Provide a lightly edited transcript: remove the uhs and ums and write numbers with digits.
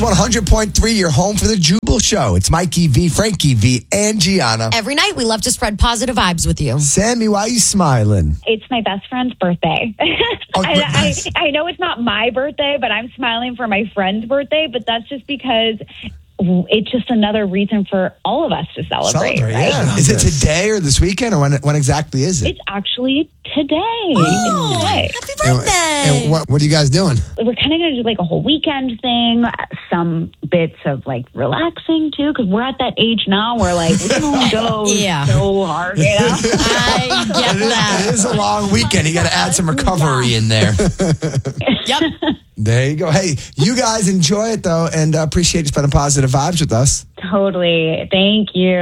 100.3, your home for the Jubal Show. It's Mikey V, Frankie V, and Gianna. Every night, we love to spread positive vibes with you. Sammy, why are you smiling? It's my best friend's birthday. I know it's not my birthday, but I'm smiling for my friend's birthday, but that's just because it's just another reason for all of us to celebrate. Right? Yeah. Is it today or this weekend, or when exactly is it? It's actually today. Oh, today. happy birthday. And what are you guys doing? We're kind of going to do like a whole weekend thing, some bits of like relaxing too, because we're at that age now where like we don't go so hard, you know? I get that. It is a long weekend. You got to add some recovery in there. Yep. There you go. Hey, you guys enjoy it though, and appreciate you spending positive vibes with us. Totally. Thank you.